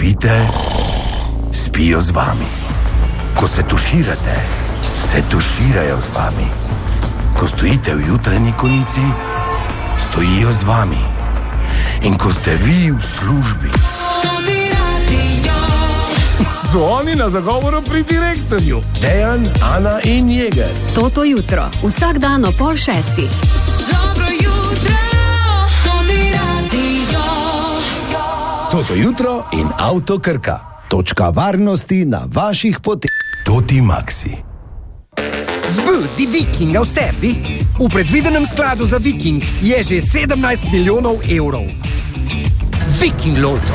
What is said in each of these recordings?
spite, spijo z vami. Ko se tuširate, se tuširajo z vami. Ko stojite v jutranji konici, stojijo z vami. In ko ste vi v službi, so oni na zagovoru pri direktorju. Dejan, Ana in Jeger. Toto jutro, vsak dan ob 5:30. Dobro jutro, Toti Radio. Toto jutro in Avto Krka. Točka varnosti na vaših poteh. Toti Maxi. Zbudi Vikinga v sebi. V predvidenem skladu za Viking je že 17 milijonov evrov. Viking Loto.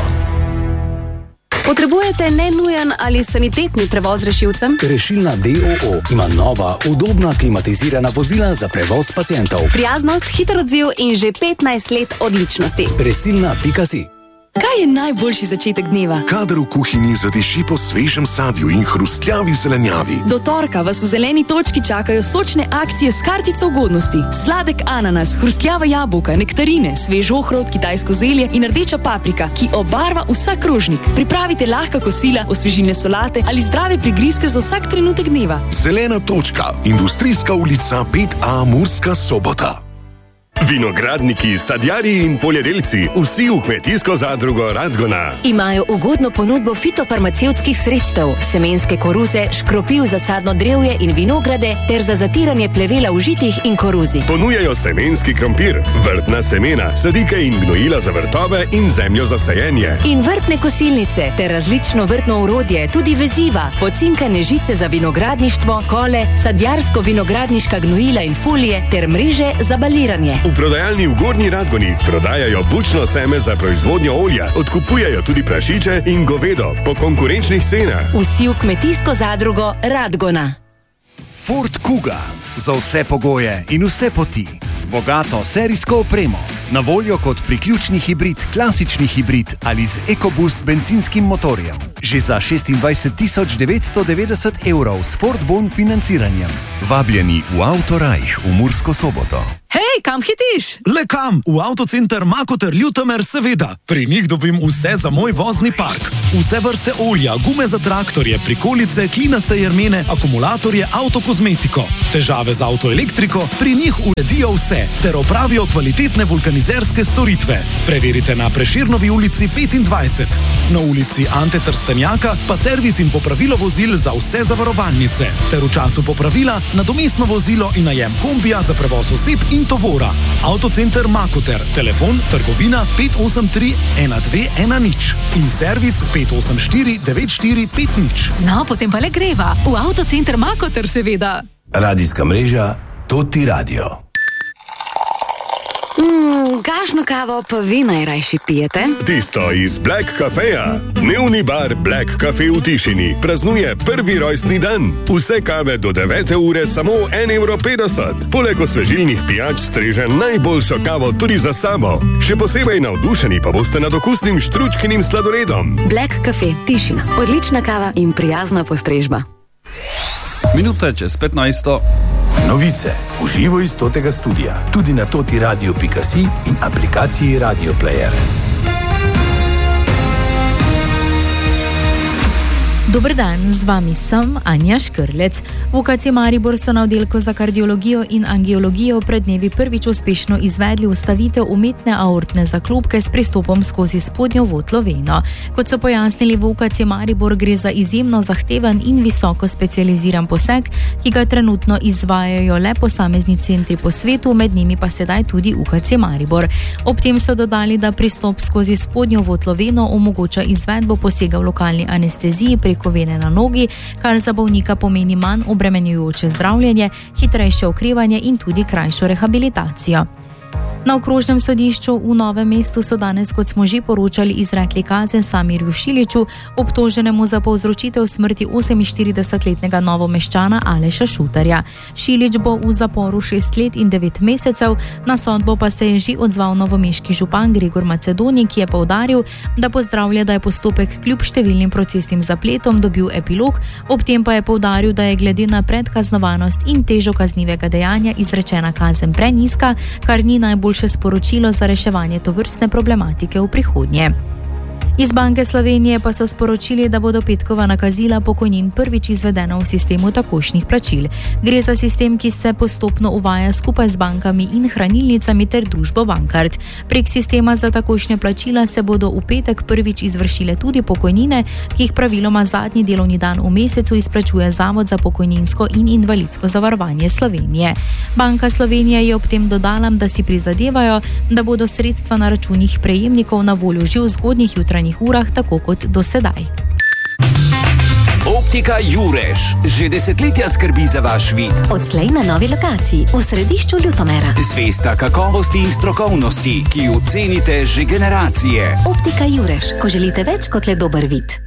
Potrebujete nenujen ali sanitetni prevoz rešilcem? Rešilna DOO ima nova, udobna, klimatizirana vozila za prevoz pacientov. Prijaznost, hiter odziv in že 15 let odličnosti. Resilna.si. Kaj je najboljši začetek dneva? Kadar v kuhinji zadiši po svežem sadju in hrustljavi zelenjavi. Do torka vas v zeleni točki čakajo sočne akcije s kartico ugodnosti. Sladek ananas, hrustljava jabolka, nektarine, svež ohrovt, kitajsko zelje in rdeča paprika, ki obarva vsak krožnik. Pripravite lahka kosila, osvežilne solate ali zdrave prigrizke za vsak trenutek dneva. Zelena točka, Industrijska ulica 5A, Murska Sobota. Vinogradniki, sadjarji in poljedelci, vsi v kmetijsko zadrugo Radgona. Imajo ugodno ponudbo fitofarmacevtskih sredstev, semenske koruze, škropiv za sadno drevje in vinograde ter za zatiranje plevela v žitih in koruzi. Ponujajo semenski krompir, vrtna semena, sadike in gnojila za vrtove in zemljo za sajenje. In vrtne kosilnice ter različno vrtno orodje, tudi veziva, pocinkane žice za vinogradništvo, kole, sadjarsko-vinogradniška gnojila in folije ter mreže za baliranje. V prodajalni v Gornji Radgoni prodajajo bučno seme za proizvodnjo olja, odkupujajo tudi prašiče in govedo po konkurenčnih cenah. Vsi v kmetijsko zadrugo Radgona. Ford Kuga. Za vse pogoje in vse poti. Z bogato serijsko opremo. Na voljo kot priključni hibrid, klasični hibrid ali z EcoBoost bencinskim motorjem. Že za 26.990 evrov s Ford Bon financiranjem. Vabljeni v Autorajh v Mursko Soboto. Hej, kam hitiš? Le kam? V Avtocenter Makoter Ljutomer, seveda. Pri njih dobim vse za moj vozni park. Vse vrste olja, gume za traktorje, prikolice, klinaste jermene, akumulatorje, avtokozmetiko. Težave z avtoelektriko, pri njih uredijo vse ter opravijo kvalitetne vulkanizerske storitve. Preverite na Prešernovi ulici 25. Na ulici Ante Trstenjaka pa servis in popravilo vozil za vse zavarovalnice. Ter v času popravila nadomestno vozilo in najem kombija za prevoz oseb in tovora. Avtocenter Makoter, telefon trgovina 583 1210 in servis 584 9450. No, potem pa le greva. V Avtocenter Makoter, seveda. Radijska mreža Toti Radio. Kakšno kavo pa vi najrajši pijete? Tisto iz Black Cafeja. Dnevni bar Black Cafe v Tišini praznuje prvi rojstni dan. Vse kave do 9 ure samo 1,50 €. Poleg osvežilnih pijač streže najboljšo kavo tudi za sabo. Še posebej navdušeni pa boste nad okusnim štručkinim sladoledom. Black Cafe, Tišina. Odlična kava in prijazna postrežba. Minute čez 15. Novice v živo iz Totega studia, tudi na totiradio.si in aplikaciji Radio Player. Dober dan, z vami sem Anja Škrlec. V UKC Maribor so na oddelku za kardiologijo in angiologijo pred dnevi prvič uspešno izvedli vstavitev umetne aortne zaklopke s pristopom skozi spodnjo votlo veno. Kot so pojasnili v UKC Maribor, gre za izjemno zahteven in visoko specializiran poseg, ki ga trenutno izvajajo le posamezni centri po svetu, med njimi pa sedaj tudi UKC Maribor. Ob tem so dodali, da pristop skozi spodnjo votlo veno omogoča izvedbo posega v lokalni anesteziji preko vene na nogi, kar za bolnika pomeni manj obremenjujoče zdravljenje, hitrejše okrevanje in tudi krajšo rehabilitacijo. Na okrožnem sodišču v Novem mestu so danes, kot smo že poročali, izrekli kazen Samirju Šiliću, obtoženemu za povzročitev smrti 48-letnega Novomeščana Aleša Šutarja. Šilić bo v zaporu 6 let in 9 mesecev, na sodbo pa se je že odzval novomeški župan Gregor Macedoni, ki je poudaril, da pozdravlja, da je postopek kljub številnim procesnim zapletom dobil epilog, ob tem pa je poudaril, da je glede na predkaznovanost in težo kaznivega dejanja izrečena kazen prenizka, kar ni najboljše sporočilo za reševanje tovrstne problematike v prihodnje. Iz Banke Slovenije pa so sporočili, da bodo petkova nakazila pokojnin prvič izvedena v sistemu takošnjih plačil. Gre za sistem, ki se postopno uvaja skupaj z bankami in hranilnicami ter družbo Bankart. Prek sistema za takošnje plačila se bodo v petek prvič izvršile tudi pokojnine, ki jih praviloma zadnji delovni dan v mesecu izplačuje Zavod za pokojninsko in invalidsko zavarovanje Slovenije. Banka Slovenije je ob tem dodala, da si prizadevajo, da bodo sredstva na računih prejemnikov na voljo že v zgodnjih jutranjih urah, tako kot do sedaj. Optika Jurež že desetletja skrbi za vaš vid. Odslej na novi lokaciji v središču Ljutomera. Zvesta kakovosti in strokovnosti, ki jo cenite že generacije. Optika Jurež, ko želite več kot le dober vid.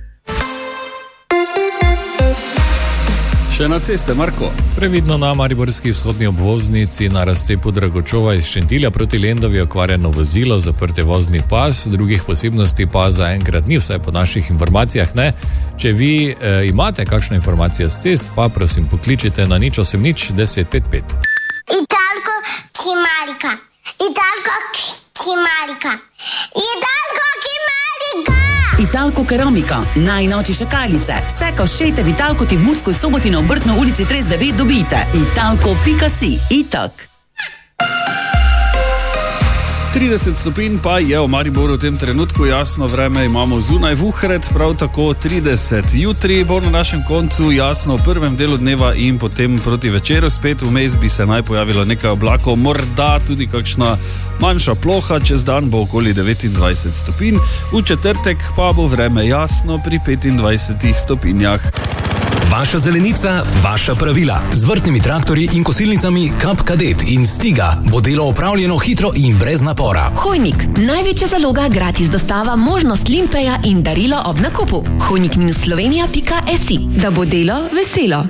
Še na ceste, Marko. Previdno na mariborski vzhodni obvoznici na razcepu Dragočova iz Šentilja proti Lendavi okvarjeno vozilo, zaprte vozni pas, drugih posebnosti pa zaenkrat ni, vsaj po naših informacijah ne. Če vi imate kakšno informacijo s cest, pa prosim pokličite na 080 1055. Italko Kimarika. Italko Kimarika. Italko Kimarika. Italko Keramika, najnovejše šakalice. Vse koščete v Italko ti v Murskoj Soboti na Obrtno ulici 39 dobite. Italko.si. Itak. 30 stopinj pa je v Mariboru v tem trenutku, jasno vreme imamo zunaj Vuhred, prav tako 30. Jutri bo na našem koncu jasno v prvem delu dneva in potem proti večeru spet vmes bi se naj pojavilo nekaj oblakov, morda tudi kakšna manjša ploha, čez dan bo okoli 29 stopinj, v četrtek pa bo vreme jasno pri 25 stopinjah. Vaša zelenica, vaša pravila. Z vrtnimi traktorji in kosilnicami Kap Kadet in Stiga bo delo opravljeno hitro in brez napora. Hojnik, največja zaloga, gratis dostava, možnost limpeja in darilo ob nakupu. Hojnik-slovenija.si, da bo delo veselo.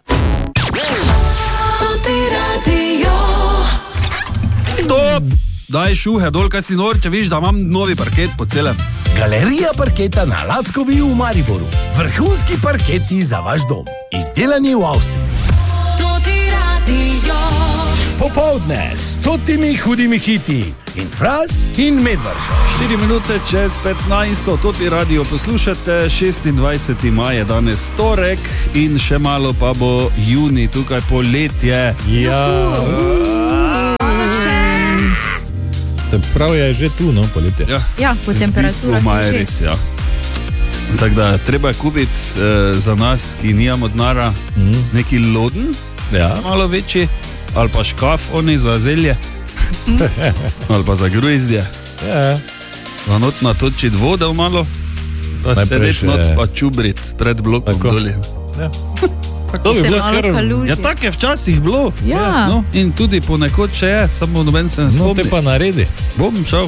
Stop! Daj šuhe dol, kaj si nor, če viš, da imam novi parket po celem. Galerija parketa na Lackovi v Mariboru. Vrhunski parketi za vaš dom. Izdelani v Avstriji. Popoldne s 100 hudimi hiti. In Fras in Medvrša. 4 minute čez 15. Toti radio poslušate. 26. maj je danes torek in še malo pa bo juni, tukaj poletje. Ja. Se pravi, je že tu, no, poletje. Ja, po temperaturah je res, ja. Tako da, treba je kupiti za nas, ki nijamo denara, neki loden, malo večji, ali pa škaf, oni za zelje, ali pa za gruzdje. Da not natočiti vodo malo, pa sedeti not pa čubrit pred blokom dolje. To bi bilo kar... Ja, tako je včasih bilo. Ja. No, in tudi ponekod še je, samo noben se ne spomni. No, te pa naredi. Bom šel.